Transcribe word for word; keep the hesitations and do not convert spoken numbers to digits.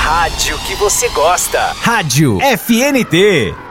rádio que você gosta. Rádio F N T.